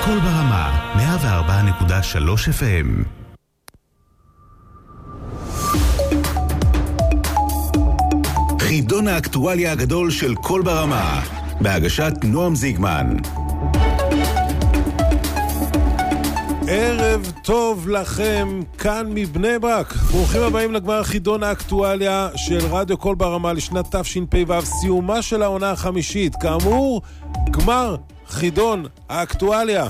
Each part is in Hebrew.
קול ברמה, 104.3 FM. חידון האקטואליה הגדול של קול ברמה, בהגשת נועם זיגמן. ערב טוב לכם, כאן מבני ברק. ברוכים הבאים לגמר חידון האקטואליה של רדיו קול ברמה לשנת תשפ"ו, סיומה של העונה החמישית. כאמור, גמר חידון האקטואליה.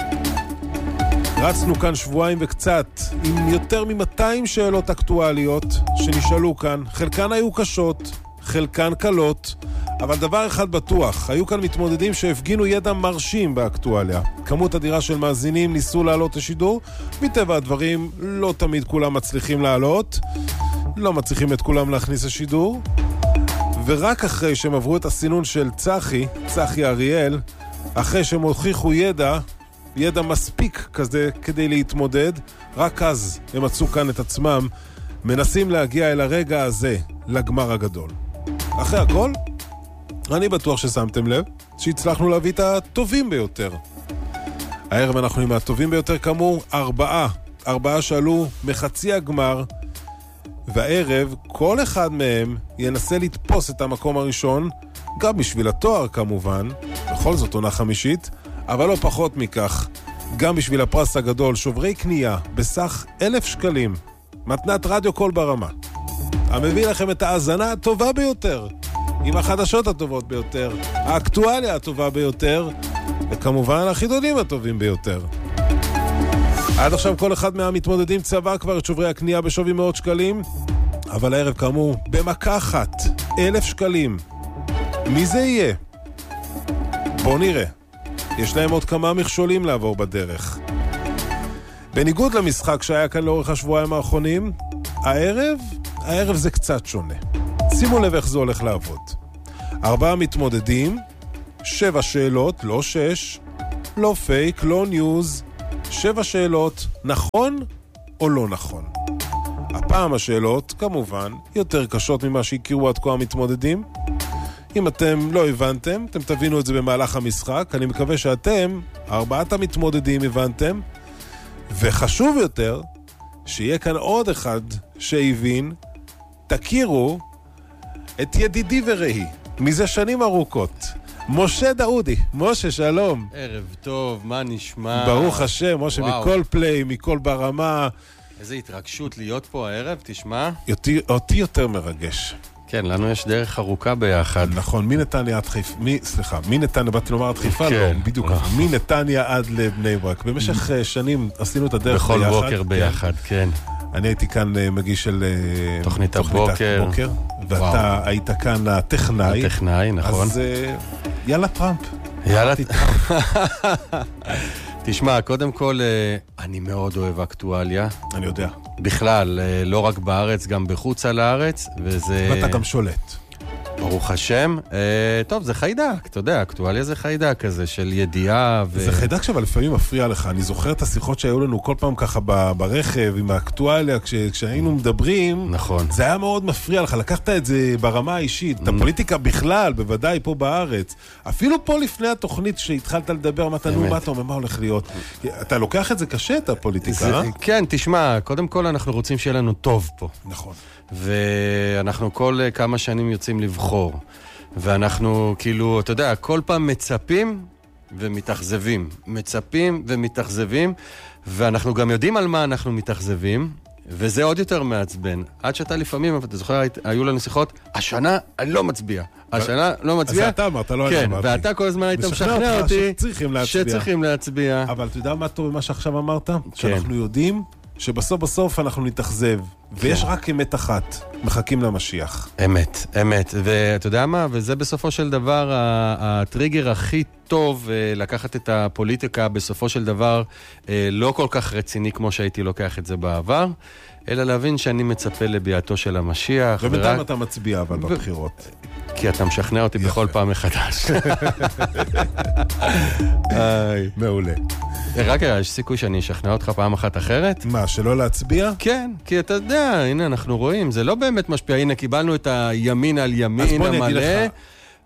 רצנו כאן שבועיים וקצת עם יותר מ-200 שאלות אקטואליות שנשאלו כאן. חלקן היו קשות, חלקן קלות, אבל דבר אחד בטוח, היו כאן מתמודדים שהפגינו ידע מרשים באקטואליה. כמות אדירה של מאזינים ניסו לעלות לשידור, מטבע הדברים לא תמיד כולם מצליחים לעלות, לא מצליחים את כולם להכניס לשידור, ורק אחרי שהם עברו את הסינון של צחי אריאל, אחרי שהם הוכיחו ידע מספיק כזה כדי להתמודד, רק אז הם מצאו כאן את עצמם מנסים להגיע אל הרגע הזה, לגמר הגדול. אחרי הכל, אני בטוח ששמתם לב שהצלחנו להביא את הטובים ביותר. הערב אנחנו עם הטובים ביותר, כאמור, ארבעה שעלו מחצי הגמר, והערב כל אחד מהם ינסה לתפוס את המקום הראשון, גם בשביל התואר כמובן, בכל זאת עונה חמישית, אבל לא פחות מכך, גם בשביל הפרס הגדול, שוברי קנייה בסך 1,000 שקלים, מתנת רדיו קול ברמה, המביא לכם את ההאזנה הטובה ביותר, עם החדשות הטובות ביותר, האקטואליה הטובה ביותר, וכמובן החידונים הטובים ביותר. עד עכשיו כל אחד מהמתמודדים צבע כבר את שוברי הקנייה בשווי 100 שקלים, אבל הערב כאמור במכה אחת 1,000 שקלים. מי זה יהיה? בוא נראה. יש להם עוד כמה מכשולים לעבור בדרך. בניגוד למשחק שהיה כאן לאורך השבועיים האחרונים, הערב זה קצת שונה. שימו לב איך זה הולך לעבוד. 4 מתמודדים, 7 שאלות, לא 6, לא פייק, לא ניוז, 7 שאלות, נכון או לא נכון. הפעם השאלות, כמובן, יותר קשות ממה שהכירו עד כה המתמודדים. אם אתם לא הבנתם, אתם תבינו את זה במהלך המשחק. אני מקווה שאתם, 4 המתמודדים, הבנתם. וחשוב יותר, שיהיה כאן עוד אחד שהבין, תכירו את ידידי ורעי, מזה שנים ארוכות, משה דאודי. משה, שלום. ערב טוב, מה נשמע? ברוך השם, משה, מכל פליי, מכל ברמה. איזה התרגשות להיות פה הערב, תשמע. אותי יותר מרגש. כן, לנו יש דרך ארוכה ביחד. נכון, מנתניה עד חיפה, מנתניה, באתי לומר עד חיפה, לא, בדיוק, מנתניה עד לבני ברק. במשך שנים עשינו את הדרך ביחד. בכל בוקר ביחד, כן. אני הייתי כאן מגיש של תוכנית הבוקר, ואתה היית כאן הטכנאי. הטכנאי, נכון. אז יאללה טראמפ. יאללה טראמפ. תשמע, קודם כל, אני מאוד אוהב אקטואליה. אני יודע. בכלל, לא רק בארץ, גם בחוץ על הארץ, וזה... ואתה גם שולט. ברוך השם. טוב, זה חיידק, אתה יודע, אקטואליה זה חיידק כזה של ידיעה זה חיידק אבל לפעמים מפריע לך. אני זוכר את השיחות שהיו לנו כל פעם ככה ברכב עם האקטואליה, כשהיינו מדברים, נכון. זה היה מאוד מפריע לך, לקחת את זה ברמה האישית, את הפוליטיקה בכלל, בוודאי פה בארץ. אפילו פה לפני התוכנית שהתחלת לדבר, מה אתה אומר, מה הולך להיות? אתה לוקח את זה קשה, את הפוליטיקה, כן, תשמע, קודם כל אנחנו רוצים שיהיה לנו טוב פה. נכון. ואנחנו כל כמה שנים יוצאים לבחור, ואנחנו כאילו, אתה יודע, כל פעם מצפים ומתאכזבים, ואנחנו גם יודעים על מה אנחנו מתאכזבים, וזה עוד יותר מעצבן. עד שאתה לפעמים, אתה זוכר, היו לנו שיחות, השנה אני לא מצביע. אז אתה אמרת, לא אני כן, אמרתי. ואתה כל הזמן היית משכנע אותי שצריכים להצביע. אבל אתה יודע מה טוב במה שעכשיו אמרת? שאנחנו יודעים שבסוף אנחנו נתאכזב, ויש רק אמת אחת, מחכים למשיח. אמת, ואתה יודע מה? וזה בסופו של דבר הטריגר הכי טוב לקחת את הפוליטיקה בסופו של דבר לא כל כך רציני כמו שהייתי לוקח את זה בעבר, אלא להבין שאני מצפה לביאתו של המשיח. ובינתיים אתה מצביע אבל בבחירות. כי אתה משכנע אותי בכל פעם מחדש. מעולה. רגע, יש סיכוי שאני אשכנע אותך פעם אחת אחרת? מה, שלא להצביע? כן, כי אתה יודע, הנה אנחנו רואים, זה לא באמת משפיע, הנה קיבלנו את הימין על ימין המלא,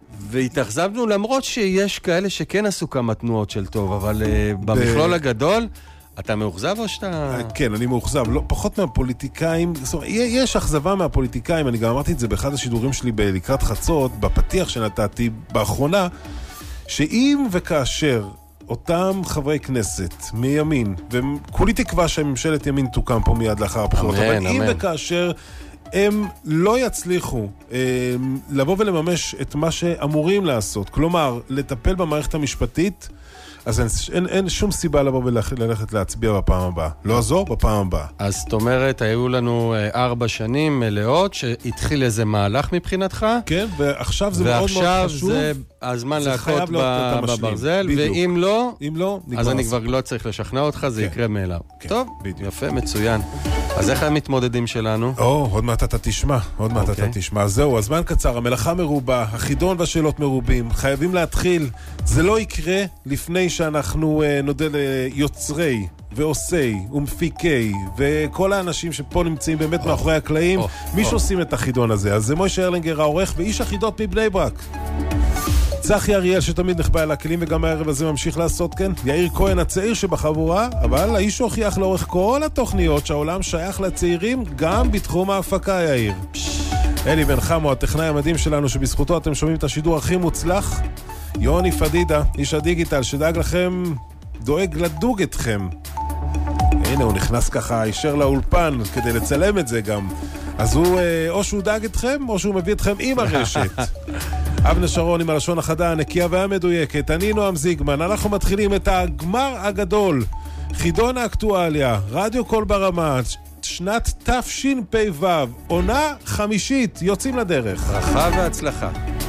והתאכזבנו למרות שיש כאלה שכן עשו כמה תנועות של טוב, אבל במכלול הגדול, אתה מאוכזב או שאתה... כן, אני מאוכזב. לא, פחות מהפוליטיקאים, יש אכזבה מהפוליטיקאים, אני גם אמרתי את זה באחד השידורים שלי לקראת חצות, בפתיח שנתתי באחרונה, שאם וכאשר אותם חברי כנסת מימין, וכולי תקווה שממשלת ימין תוקם פה מיד לאחר הבחירות, אבל אם וכאשר הם לא יצליחו לבוא ולממש את מה שאמורים לעשות, כלומר, לטפל במערכת המשפטית, אז אין שום סיבה לבוא וללכת להצביע בפעם הבאה. לא זו, בפעם הבאה. אז זאת אומרת, היו לנו 4 שנים מלאות שהתחיל איזה מהלך מבחינתך. כן, ועכשיו זה מאוד מאוד חשוב. ועכשיו זה הזמן להכות בברזל, ואם לא, אז אני כבר לא צריך לשכנע אותך, זה יקרה מאליו. טוב, יפה, מצוין. אז איך המתמודדים שלנו? עוד מעט אתה תשמע, אז זהו, הזמן קצר, המלאכה מרובה, החידון והשאלות מרובים, חייבים להתחיל. זה לא יקרה לפני שאנחנו נודה ליוצרי ועושי ומפיקי וכל האנשים שפה נמצאים באמת מאחורי הקלעים, מי שעושים את החידון הזה. אז זה מוישה ארלינגר העורך ואיש החידות מבני ברק. צחי אריאל שתמיד נחבא אל הכלים וגם הערב הזה ממשיך לעשות כן. יאיר כהן הצעיר שבחבורה, אבל האיש הוכיח לאורך כל התוכניות שהעולם שייך לצעירים גם בתחום ההפקה, יאיר. אלי בן חמו, הטכנאי המדהים שלנו שבזכותו אתם שומעים את השידור הכי מוצלח. יוני פדידה, איש הדיגיטל שדאג לכם, דואג לדוג אתכם. הנה הוא נכנס ככה ישר לאולפן כדי לצלם את זה גם. אז הוא או שהוא דאג אתכם או שהוא מביא אתכם עם הרשת. אבנר שרון עם הלשון החדה, הנקייה והמדויקת. אני נועם זיגמן, אנחנו מתחילים את הגמר הגדול, חידון האקטואליה, רדיו קול ברמה, שנת תשפ"ו, עונה 5, יוצאים לדרך. ברכה והצלחה.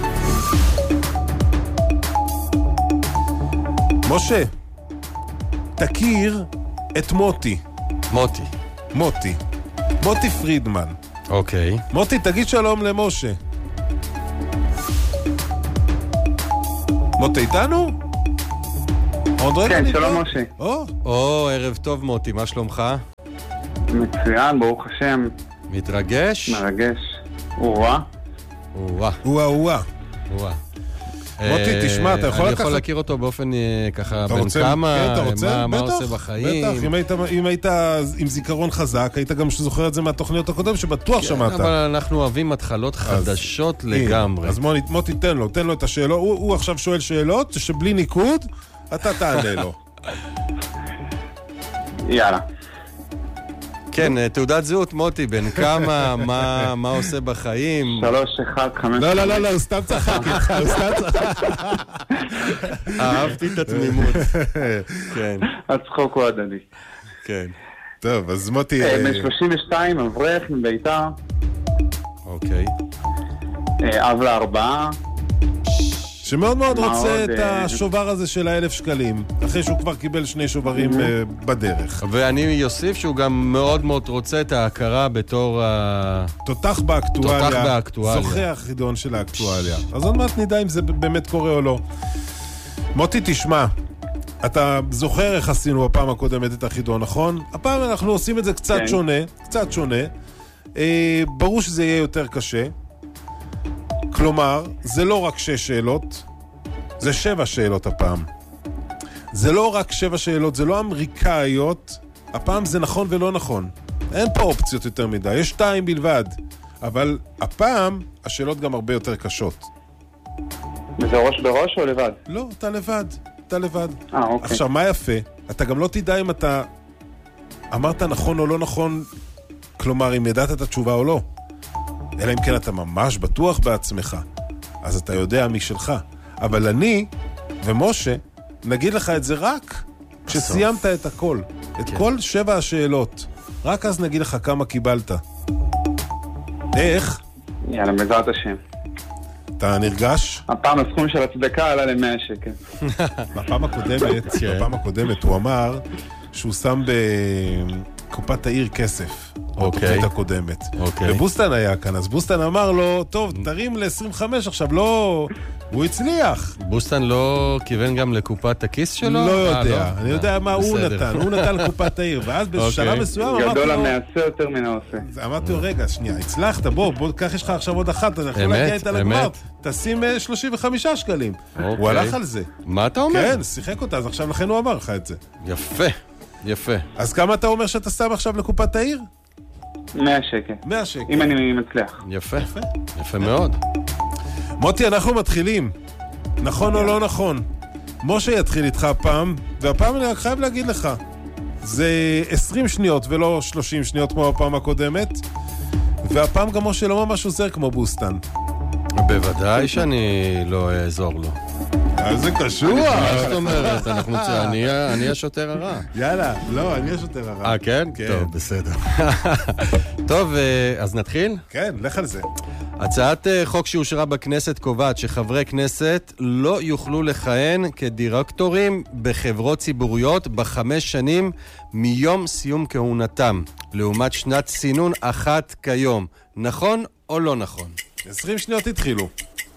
משה, תכיר את מוטי. מוטי פרידמן. אוקיי. מוטי, תגיד שלום למשה. מוטי איתנו? כן, שלום משה. ערב טוב מוטי, מה שלומך? מצוין, ברוך השם. מתרגש? מרגש. וואה. מוטי, תשמע, אתה יכול לקחת... אני יכול להכיר אותו באופן ככה בן כמה, מה עושה בחיים. בטח, אם היית עם זיכרון חזק, היית גם זוכר את זה מהתוכניות הקודם, שבטוח שמעת. אבל אנחנו אוהבים התחלות חדשות לגמרי. אז מוטי, תן לו את השאלות. הוא עכשיו שואל שאלות, שבלי ניקוד, אתה תענה לו. יאללה. כן, תעודת זהות, מוטי, בן כמה, מה עושה בחיים? 3, 1, 5... לא, הוא סתם צחק איתך, אהבתי את התמימות. כן. הצחוק הוא הדדי. כן. טוב, אז מוטי... מ-32, אברך מביתר. אוקיי. אב ל4. שמאוד מאוד רוצה את השובר הזה של 1,000 שקלים, אחרי שהוא כבר קיבל 2 שוברים בדרך. ואני אוסיף שהוא גם מאוד מאוד רוצה את ההכרה בתור תותח באקטואליה, זוכה החידון של האקטואליה. אז עוד מעט נדע אם זה באמת קורה או לא. מוטי, תשמע, אתה זוכר איך עשינו בפעם הקודמת את החידון, נכון? הפעם אנחנו עושים את זה קצת שונה. ברור שזה יהיה יותר קשה. כלומר, זה לא רק 6 שאלות, זה 7 שאלות הפעם. זה לא רק 7 שאלות, זה לא אמריקאיות, הפעם זה נכון ולא נכון. אין פה אופציות יותר מדי, יש 2 בלבד. אבל הפעם, השאלות גם הרבה יותר קשות. וזה ראש בראש או לבד? לא, אתה לבד. אוקיי. עכשיו, מה יפה? אתה גם לא תדע אם אתה אמרת נכון או לא נכון, כלומר, אם ידעת את התשובה או לא. אלא אם כן אתה ממש בטוח בעצמך, אז אתה יודע מי שלך. אבל אני ומשה נגיד לך את זה רק כשסיימת את הכל. את כל 7 השאלות. רק אז נגיד לך כמה קיבלת. איך? יאללה, בעזרת השם. אתה נרגש? הפעם הסכום של הצדקה עלה ל100 שקל. בפעם הקודמת הוא אמר שהוא שם לקופת העיר כסף. אוקיי. בתוכנית הקודמת. אוקיי. ובוסטן היה כאן, אז בוסטן אמר לו, טוב, תרים ל-25 עכשיו, לא... הוא הצליח. בוסטן לא כיוון גם לקופת הכיס שלו? לא יודע, לא. אני יודע מה הוא בסדר. נתן. הוא נתן לקופת העיר, ואז בשלב מסוים אמרתי גדול לו... המעשה יותר מן העושה. אמרתי לו, רגע, שנייה, הצלחת, בוא, כך יש לך עכשיו עוד אחת, אתה יכול להגיע איתה לגמר, תשים 35 שקלים. הוא הלך על זה. מה אתה אומר? כן, שיחק אותה, אז עכשיו לכן הוא אמר לך את זה. יפה, יפה. אז כמה אתה אומר שאתה שם עכשיו לקופת העיר? 100 שקל. 100 שקל. אם אני מצליח. יפה, יפה מאוד. מוטי, אנחנו מתחילים. נכון או לא נכון? משה יתחיל איתך הפעם, והפעם אני רק חייב להגיד לך, זה 20 שניות ולא 30 שניות כמו הפעם הקודמת, והפעם גם משה לא ממש עוזר כמו בוסטן. בוודאי שאני לא אעזור לו. אז זה קשור. מה זאת אומרת? אני השוטר הרע. יאללה, לא, אני השוטר הרע. כן? כן. טוב, בסדר. טוב, אז נתחיל? כן, לך על זה. הצעת חוק שאושרה בכנסת קובעת שחברי כנסת לא יוכלו לכהן כדירקטורים בחברות ציבוריות ב5 שנים מיום סיום כהונתם, לעומת שנת סינון אחת כיום. נכון או לא נכון? 20 שניות התחילו.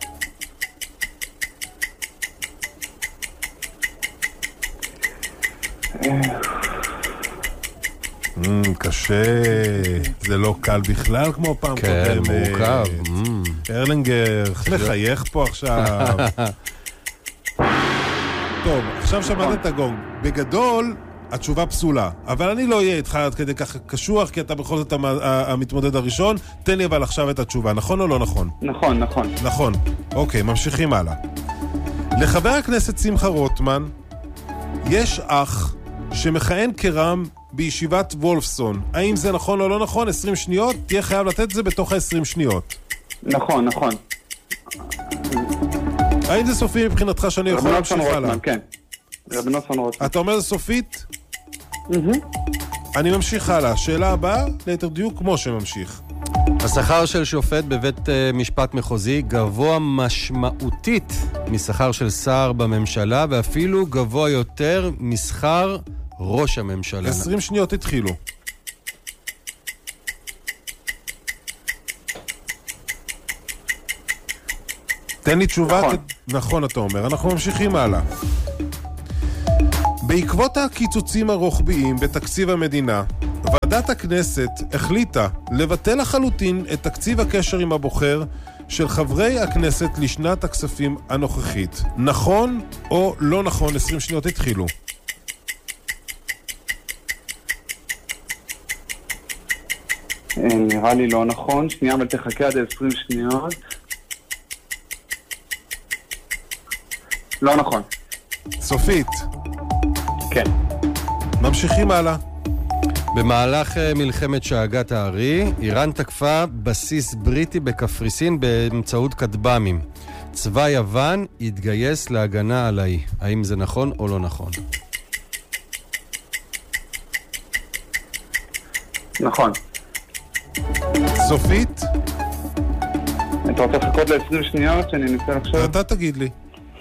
קשה, זה לא קל בכלל כמו פעם קודמת. כן, מורכב. ארלינגר, מחייך פה עכשיו. טוב, עכשיו שמעת את הגונג. בגדול, התשובה פסולה, אבל אני לא אהיה איתך עד כדי ככה קשוח, כי אתה בכל זאת המתמודד הראשון. תן לי אבל עכשיו את התשובה, נכון או לא נכון? נכון, נכון. נכון. אוקיי, ממשיכים הלאה. לחבר הכנסת שמחה רוטמן יש אח שמכהן כרם בישיבת וולפסון. האם זה נכון או לא נכון? 20 שניות, תהיה חייב לתת את זה בתוך ה-20 שניות. נכון, נכון. האם זה סופי מבחינתך שאני יכול להמשיך הלאה? כן. רבנוסון רוטמן. אתה אומר זה סופית? אני ממשיך הלאה. שאלה הבאה, ליתר דיוק, כמו שממשיך. השכר של שופט בבית משפט מחוזי גבוה משמעותית משכר של שר בממשלה, ואפילו גבוה יותר משכר ראש הממשלה. 20 שניות התחילו. תן לי תשובה. נכון. נכון אתה אומר. אנחנו ממשיכים הלאה. בעקבות הקיצוצים הרוחביים בתקציב המדינה, ועדת הכנסת החליטה לבטל לחלוטין את תקציב הקשר עם הבוחר של חברי הכנסת לשנת הכספים הנוכחית. נכון או לא נכון? 20 שניות התחילו. נראה לי לא נכון. שנייה, אבל תחכה עד 20 שניות. לא נכון. סופית. כן. ממשיכים הלאה. במהלך מלחמת שאגת הארי, איראן תקפה בסיס בריטי בקפריסין באמצעות כטב"מים. צבא יוון התגייס להגנה על האי. האם זה נכון או לא נכון? נכון. סופית? אתה רוצה לחכות ל-20 שניות שאני אנסה לחשוב? אתה תגיד לי.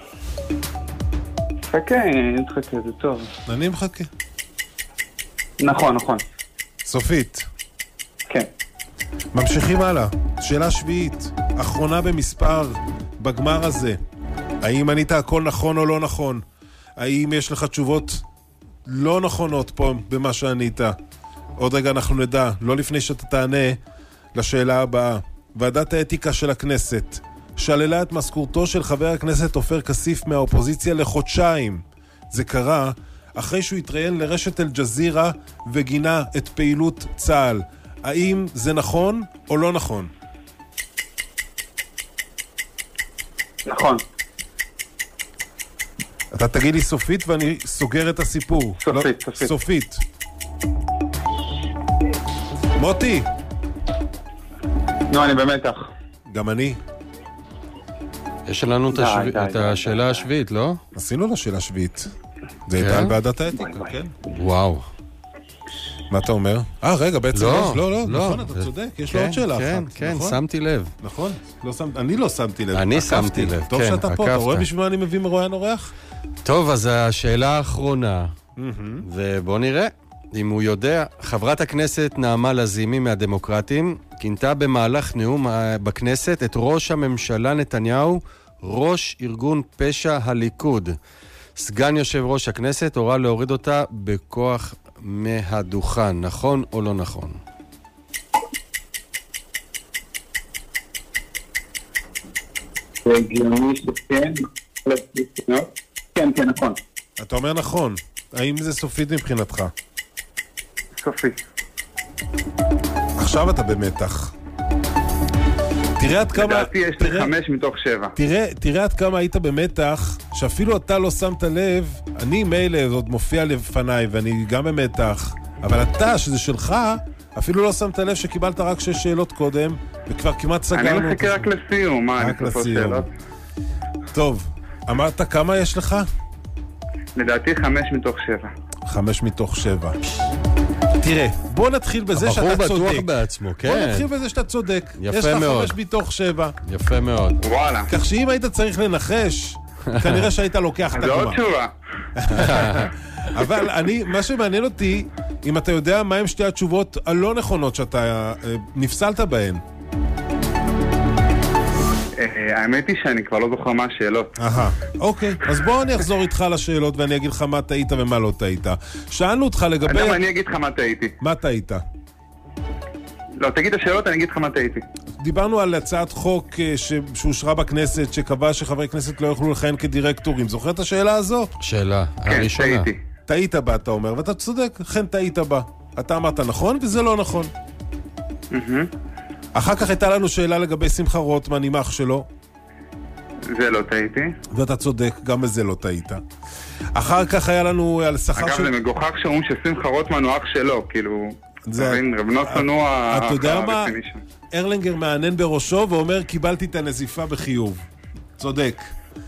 חכה, תחכה, זה טוב. אני מחכה. נכון, נכון. סופית. כן. ממשיכים הלאה. שאלה שביעית, אחרונה במספר בגמר הזה. האם ענית הכל נכון או לא נכון? האם יש לך תשובות לא נכונות פה במה שענית? עוד רגע אנחנו נדע, לא לפני שאתה תענה לשאלה הבאה. ועדת האתיקה של הכנסת שללה את משכורתו של חבר הכנסת עופר כסיף מהאופוזיציה לחודשיים. זה קרה אחרי שהוא התראיין לרשת אל-ג'זירה וגינה את פעילות צה"ל. האם זה נכון או לא נכון? נכון. אתה תגיד לי סופית ואני סוגר את הסיפור. סופית, לא, סופית. סופית. מוטי. נו, אני במתח. גם אני. יש לנו את השאלה השביעית, לא? עשינו לה שאלה שביעית. זה הייתה על ועדת האתיקה, כן? וואו. מה אתה אומר? רגע, בעצם לא, יש, לא, לא. נכון, אתה צודק, יש לו עוד שאלה אחת. כן, כן, נכון? שמתי לב. נכון, אני לא שמתי לב. אני עקבתי. שמתי לב, טוב כן, שאתה פה, אתה עקבת. רואה בשביל מה אני מביא מרואיין אורח? טוב, אז השאלה האחרונה, ובוא נראה. אם הוא יודע, חברת הכנסת נעמה לזימי מהדמוקרטים כינתה במהלך נאום בכנסת את ראש הממשלה נתניהו ראש ארגון פשע הליכוד. סגן יושב ראש הכנסת הורה להוריד אותה בכוח מהדוכן. נכון או לא נכון? כן, כן, נכון. אתה אומר נכון. האם זה סופית מבחינתך? סופית. עכשיו אתה במתח. תראה עד כמה... לדעתי יש לי 5 מתוך 7. תראה עד כמה היית במתח, שאפילו אתה לא שמת לב, אני מילא, זאת מופיע לפניי, ואני גם במתח, אבל אתה, שזה שלך, אפילו לא שמת לב שקיבלת רק 6 שאלות קודם, וכבר כמעט סגרנו... אני מחכה רק לסיום, רק לסיום. טוב, אמרת כמה יש לך? לדעתי 5 מתוך 7. 5 מתוך 7. תראה, בוא נתחיל בזה שאתה צודק. הבחור בטוח בעצמו, כן. בוא נתחיל בזה שאתה צודק. יפה מאוד. יש לך 5 מתוך 7. יפה מאוד. וואלה. כך שאם היית צריך לנחש, כנראה שהיית לוקח את זה הגמר. עוד תשובה. אבל מה שמעניין אותי, אם אתה יודע מהם שתי התשובות הלא נכונות שאתה נפסלת בהן. האמת היא שאני כבר לא זוכר מה השאלות. אוקיי, אז בוא אני אחזור איתך לשאלות ואני אגיד לך מה טעית ומה לא טעית. שאלנו אותך לגבי... אני אגיד לך מה טעיתי. מה טעית? לא, תגיד השאלות, אני אגיד לך מה טעיתי. דיברנו על הצעת חוק שאושרה בכנסת, שקבעה שחברי כנסת לא יוכלו לכהן כדירקטורים. זוכר את השאלה הזו? שאלה, הראשונה. כן, טעיתי. טעית בה, אתה אומר, ואתה צודק, כן טעית בה. אתה אמרת נכון וזה לא נכון. אחר כך הייתה לנו שאלה לגבי שמחה רוטמן עם אח שלו. זה לא טעיתי. ואתה צודק, גם בזה לא טעית. אחר כך היה לנו על שכר אגב, זה מגוחך שאומרים ששמחה רוטמן הוא אח שלו, כאילו... רב נוסון הוא אתה יודע מה? ארלינגר מענן בראשו ואומר, קיבלתי את הנזיפה בחיוב. צודק.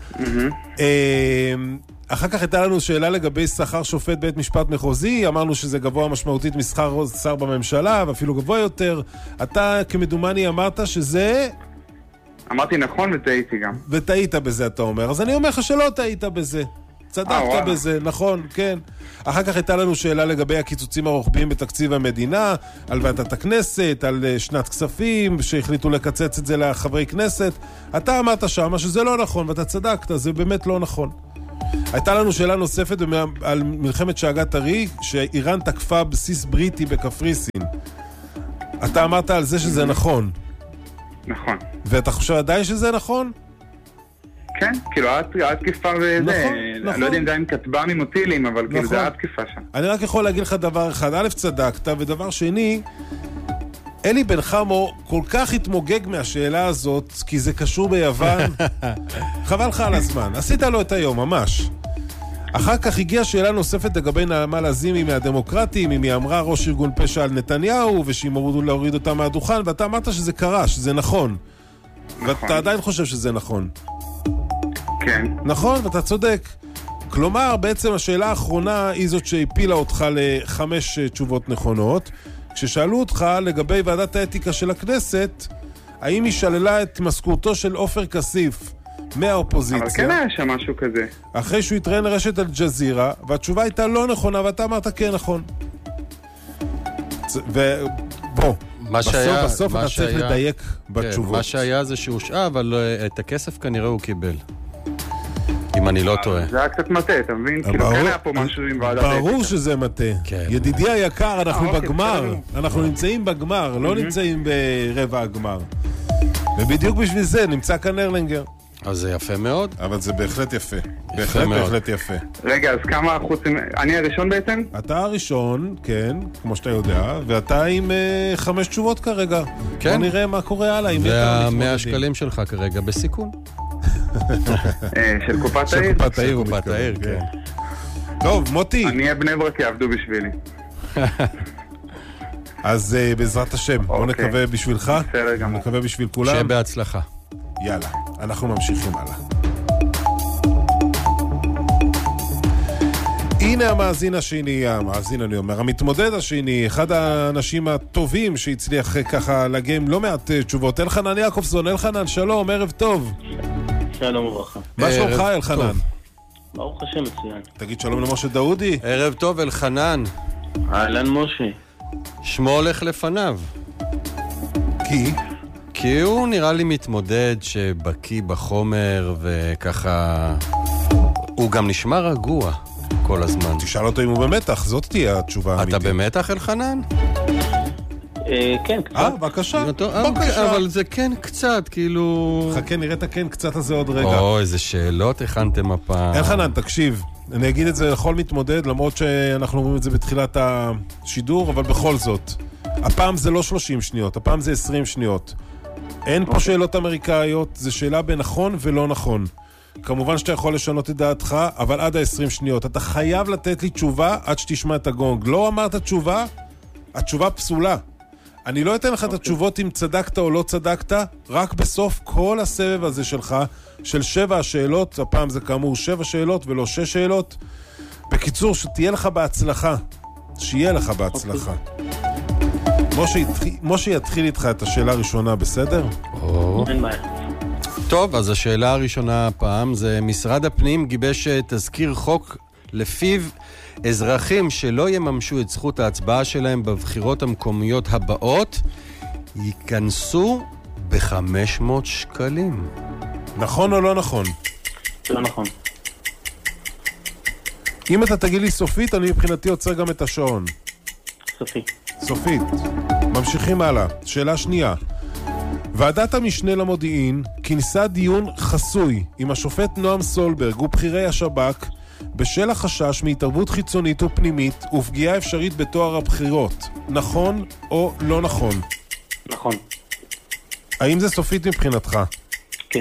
אחר כך הייתה לנו שאלה לגבי שכר שופט בית משפט מחוזי, אמרנו שזה גבוה משמעותית משכר שר בממשלה, ואפילו גבוה יותר. אתה כמדומני אמרת שזה... אמרתי נכון וטעיתי גם. וטעית בזה, אתה אומר. אז אני אומר לך שלא טעית בזה. צדקת בזה, נכון, כן. אחר כך הייתה לנו שאלה לגבי הקיצוצים הרוחביים בתקציב המדינה, על ועדת הכנסת, על שנת כספים, שהחליטו לקצץ את זה לחברי כנסת. אתה אמרת שמה שזה לא נכון, ואתה צדקת, זה באמת לא נכון. הייתה לנו שאלה נוספת על מלחמת שאגת ארי, שאיראן תקפה בסיס בריטי בקפריסין. אתה אמרת על זה שזה נכון. נכון. ואתה חושב עדיין שזה נכון? כן, כאילו התקיפה וזה, אני לא יודע אם זה עם כטב"מים או טילים, אבל כאילו זה התקיפה שם. אני רק יכול להגיד לך דבר אחד, א' צדקת, ודבר שני, אלי בן חמו כל כך התמוגג מהשאלה הזאת, כי זה קשור ביוון, חבל לך על הזמן, עשית לו את היום, ממש. אחר כך הגיעה שאלה נוספת לגבי נעמה לזימי מהדמוקרטים, אם היא אמרה ראש ארגון פשע על נתניהו, ושהיא מורידו להוריד אותה מהדוכן, ואתה אמרת שזה קרה, שזה נכון. ואתה עדיין חושב שזה נכון. כן. נכון, ואתה צודק. כלומר, בעצם השאלה האחרונה היא זאת שהפילה אותך ל5 תשובות נכונות, כששאלו אותך לגבי ועדת האתיקה של הכנסת, האם היא שללה את משכורתו של עופר כסיף מהאופוזיציה. אבל כן היה שם משהו כזה. אחרי שהוא התראיין לרשת אל-ג'זירה, והתשובה הייתה לא נכונה, ואתה אמרת כן נכון. ובוא, בסוף אתה צריך לדייק בתשובות. מה שהיה זה שהוא שעה, אבל את הכסף כנראה הוא קיבל. אם אני לא טועה. זה היה קצת מטה, אתה מבין? כאילו כן היה פה משהו עם ועדת האתיקה. ברור שזה מטה. ידידי היקר, אנחנו בגמר. אנחנו נמצאים בגמר, לא נמצאים ברבע הגמר. ובדיוק בשביל זה נמצא כאן ארלינגר. אז זה יפה מאוד. אבל זה בהחלט יפה. בהחלט יפה. רגע, אז כמה חוצים... אני הראשון בעצם? אתה הראשון, כן, כמו שאתה יודע, ואתה עם 5 תשובות כרגע. כן. בוא נראה מה קורה הלאה. וה100 שקלים שלך כרגע בסיכון. של קופת העיר? של קופת העיר, כן. טוב, מוטי. אני הבני ברק יעבדו בשבילי. אז בעזרת השם, בוא נקווה בשבילך, נקווה בשביל כולם. שיהיה בהצלחה. יאללה, אנחנו ממשיכים הלאה. הנה המאזין השני, אני אומר, המתמודד השני, אחד האנשים הטובים שהצליח ככה להגיע לא מעט תשובות. אלחנן יעקובסון, אלחנן, שלום, ערב טוב. שלום וברכה. מה שלומך, אלחנן? ברוך השם, מצוין. תגיד שלום למשה דאודי. ערב טוב, אלחנן. אהלן משה. שמו הולך לפניו. כי הוא נראה לי מתמודד שבקי בחומר וככה... הוא גם נשמע רגוע כל הזמן. תשאל אותו אם הוא במתח, זאת תהיה התשובה האמיתית. אתה במתח אלחנן? כן, קצת. בבקשה. אבל זה כן קצת, כאילו... חכה, נראה את הכן קצת הזה עוד רגע. איזה שאלות הכנתם הפעם. אלחנן, תקשיב. אני אגיד את זה לכל מתמודד, למרות שאנחנו אומרים את זה בתחילת השידור, אבל בכל זאת. הפעם זה לא 30 שניות, הפעם זה 20 שניות. אין פה שאלות אמריקאיות, זה שאלה בנכון ולא נכון. כמובן שאתה יכול לשנות את דעתך, אבל עד ה-20 שניות. אתה חייב לתת לי תשובה עד שתשמע את הגונג. לא אמרת תשובה, התשובה פסולה. אני לא אתן לך את התשובות אם צדקת או לא צדקת, רק בסוף כל הסבב הזה שלך, של 7 השאלות, הפעם זה כאמור 7 שאלות ולא 6 שאלות. בקיצור, שתהיה לך בהצלחה. שיהיה לך בהצלחה. משה יתחיל איתך את השאלה הראשונה, בסדר? אין בעיה. טוב, אז השאלה הראשונה הפעם זה משרד הפנים גיבש תזכיר חוק לפיו אזרחים שלא יממשו את זכות ההצבעה שלהם בבחירות המקומיות הבאות ייכנסו ב-500 שקלים. נכון או לא נכון? לא נכון. אם אתה תגיד לי סופית, אני מבחינתי עוצר גם את השעון. סופי. סופית. ממשיכים הלאה. שאלה שנייה. ועדת המשנה למודיעין כינסה דיון חסוי עם השופט נועם סולברג ובחירי השב"כ בשל החשש מהתערבות חיצונית ופנימית ופגיעה אפשרית בתואר הבחירות. נכון או לא נכון? נכון. האם זה סופית מבחינתך? כן.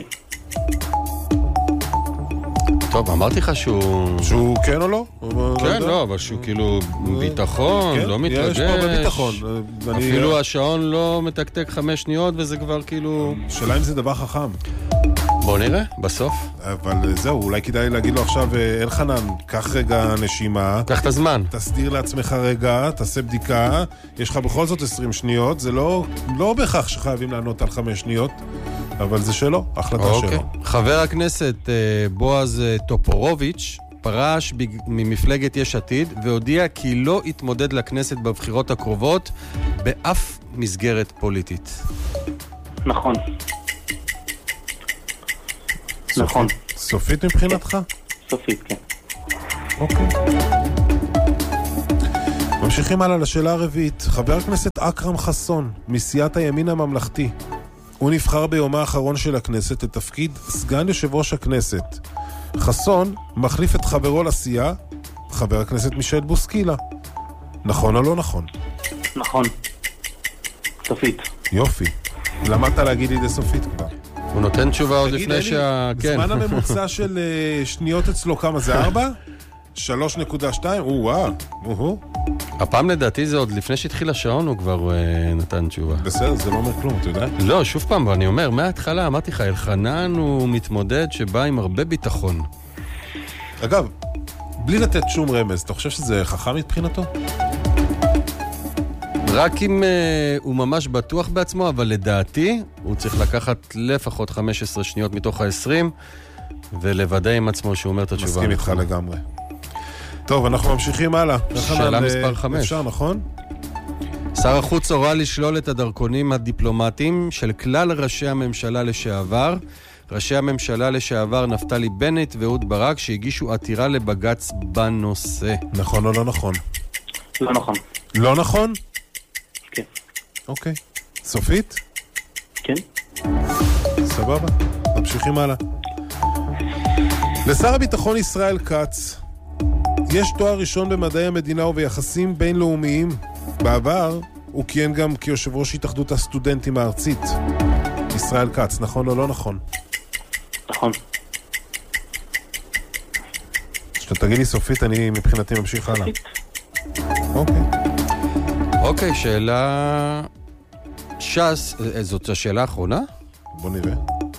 טוב, אמרתי לך שהוא כן או לא? כן, לא, אבל שהוא כאילו ביטחון, לא מתרגש. יש פה בביטחון. אפילו השעון לא מתקתק 5 שניות וזה כבר כאילו... שאלה אם זה דבר חכם. בוא נראה, בסוף. אבל זהו, אולי כדאי להגיד לו עכשיו, אלחנן, קח רגע נשימה. קח את הזמן. תסדיר לעצמך רגע, תעשה בדיקה. יש לך בכל זאת 20 שניות. זה לא בהכרח שחייבים לענות על 5 שניות, אבל זה שלו, החלטה שלו. חבר הכנסת בועז טופורוביץ' פרש ממפלגת יש עתיד והודיע כי לא יתמודד לכנסת בבחירות הקרובות באף מסגרת פוליטית. נכון. נכון. סופית מבחינתך? סופית, כן. אוקיי. ממשיכים הלאה לשאלה הרביעית. חבר הכנסת אכרם חסון, מסיעת הימין הממלכתי. הוא נבחר ביום האחרון של הכנסת לתפקיד סגן יושב ראש הכנסת. חסון מחליף את חברו לסיעה, חבר הכנסת מישל בוסקילה. נכון או לא נכון? נכון. סופית. יופי. למדת להגיד לי די סופית כבר. הוא נותן תשובה עוד לפני זמן הממוצע של שניות אצלו כמה זה? 4? 3.2? וואו. הפעם לדעתי זה עוד לפני שהתחיל השעון הוא כבר נתן תשובה. בסדר, זה לא אומר כלום, אתה יודע? לא, שוב פעם, אני אומר, מההתחלה אמרתי לך, אלחנן הוא מתמודד שבא עם הרבה ביטחון. אגב, בלי לתת שום רמז, אתה חושב שזה חכם מבחינתו? רק אם הוא ממש בטוח בעצמו, אבל לדעתי הוא צריך לקחת לפחות 15 שניות מתוך ה-20 ולוודא עם עצמו שהוא אומר את התשובה. מסכים איתך לגמרי. טוב, אנחנו ממשיכים הלאה. שאלה מספר 5. אפשר, נכון? שר החוץ הורה לשלול את הדרכונים הדיפלומטיים של כלל ראשי הממשלה לשעבר. ראשי הממשלה לשעבר נפתלי בנט ואהוד ברק שהגישו עתירה לבג"ץ בנושא. נכון או לא נכון? לא נכון. לא נכון? כן. אוקיי. סופית? כן. סבבה. ממשיכים הלאה. לשר הביטחון ישראל כץ יש תואר ראשון במדעי המדינה וביחסים בינלאומיים. בעבר הוא כיהן גם כיושב ראש התאחדות הסטודנטים הארצית. ישראל כץ, נכון או לא נכון? נכון. שאתה תגיד לי סופית, אני מבחינתי ממשיך הלאה. אוקיי, שאלה... ש"ס, זאת השאלה האחרונה? בוא נראה.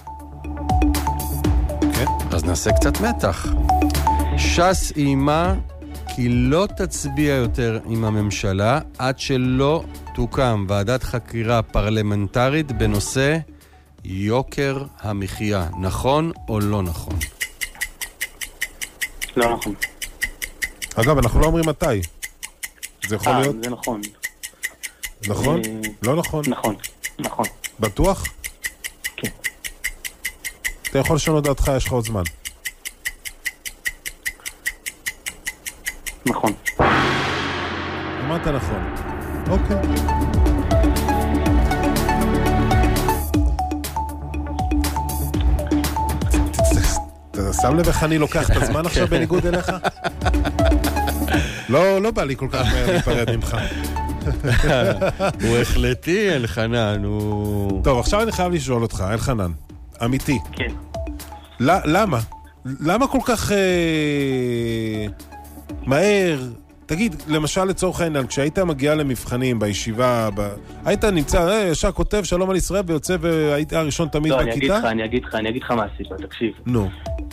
כן. אז נעשה קצת מתח. ש"ס אימה כי לא תצביע יותר עם הממשלה עד שלא תוקם ועדת חקירה פרלמנטרית בנושא יוקר המחיה. נכון או לא נכון? לא נכון. אגב, אנחנו לא אומרים מתי. זה יכול להיות... זה נכון. נכון? לא נכון? נכון. בטוח? כן. אתה יכול לשנות דעתך, יש לך עוד זמן. נכון. אמרת נכון. אוקיי. אתה שם לב איך אני לוקח את הזמן עכשיו בניגוד אליך? לא בא לי כל כך מהר להיפרד ממך. הוא החלטי, אלחנן, הוא... טוב, עכשיו אני חייב לשאול אותך, אלחנן. אמיתי. כן. למה? למה כל כך מהר? תגיד, למשל לצורך העניין, כשהיית מגיע למבחנים בישיבה, היית נמצא, ישר כותב שלום על ישראל ויוצא והיית הראשון תמיד בכיתה? לא, אני אגיד לך מה הסיבה, תקשיב. נו.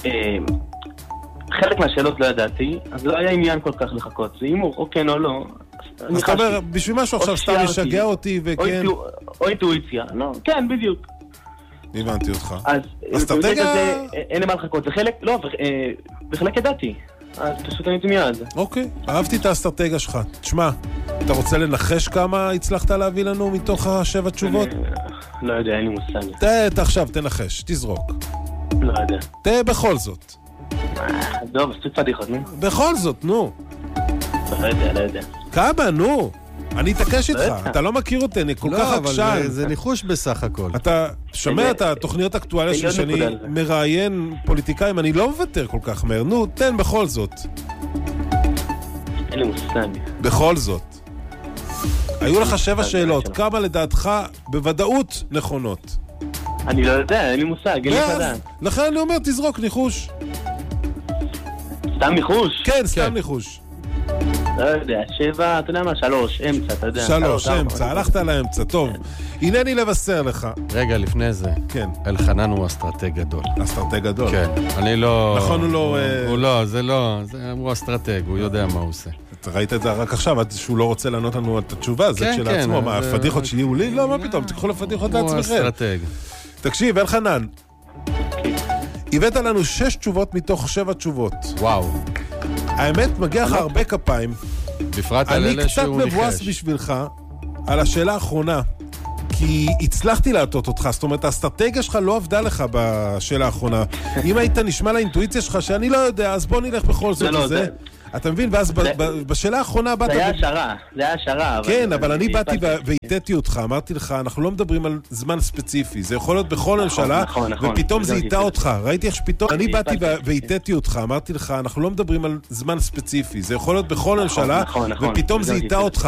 חלק מהשאלות לא ידעתי, אז לא היה עניין כל כך לחכות. זה אם הוא כן או לא... אז אתה אומר, בשביל משהו עכשיו סתם ישגע אותי וכן... או אינטואיציה, לא, כן, בדיוק. הבנתי אותך. אז... אסטרטגיה... אין למה לחכות, זה חלק, לא, בחלק ידעתי. אז פשוט עניתי מיד. אוקיי, אהבתי את האסטרטגיה שלך. תשמע, אתה רוצה לנחש כמה הצלחת להביא לנו מתוך 7 תשובות? לא יודע, אין לי מושג. עכשיו, תנחש, תזרוק. לא יודע. בכל זאת. טוב, עשו פדיחות, נו. בכל זאת, נו. לא יודע. כמה, נו. אני אתעקש איתך, אתה לא מכיר אותי, אני כל כך עקשן. לא, אבל זה ניחוש בסך הכל. אתה שומע את התוכניות האקטואליה שלי שאני מראיין פוליטיקאים, אני לא מוותר כל כך מהר. נו, תן בכל זאת. אין לי מושג. בכל זאת. היו לך 7 שאלות, כמה לדעתך בוודאות נכונות? אני לא יודע, אין לי מושג, אין לי לדעת. לכן אני אומר, תזרוק ניחוש. סתם ניחוש? כן, סתם ניחוש. לא יודע, 7, אתה יודע מה? 3, אמצע, אתה יודע. 3, אמצע, הלכת לאמצע, טוב. הנני לבשר לך. רגע, לפני זה. כן. אלחנן הוא אסטרטג גדול. אסטרטג גדול. כן, אני לא... נכון, הוא לא... הוא לא, זה לא, הוא אסטרטג, הוא יודע מה הוא עושה. אתה ראית את זה רק עכשיו, שהוא לא רוצה לענות לנו את התשובה, זה כשלעצמו. מה, הפדיחות שיהיו לי? לא, מה פתאום, תיקחו לפדיחות לעצמכם. הוא אסטרטג. תקשיב, אלחנן. הבאת לנו 6 תשובות מתוך 7 תשובות. וואו. האמת, מגיע לך הרבה כפיים. בפרט על אלה שהוא ניחש. אני קצת מבואס בשבילך על השאלה האחרונה, כי הצלחתי להטות אותך, זאת אומרת, האסטרטגיה שלך לא עבדה לך בשאלה האחרונה. אם היית נשמע לאינטואיציה שלך שאני לא יודע, אז בוא נלך בכל זאת לזה. אתה מבין? ואז בשאלה האחרונה באת... זה היה השערה. כן, אבל אני באתי והיתתי אותך, אמרתי לך, אנחנו לא מדברים על זמן ספציפי, זה יכול להיות בכל ממשלה, ופתאום זה היתה אותך, ראיתי איך שפתאום... אני באתי והיתתי אותך, אמרתי לך, אנחנו לא מדברים על זמן ספציפי, זה יכול להיות בכל ממשלה, ופתאום זה היתה אותך,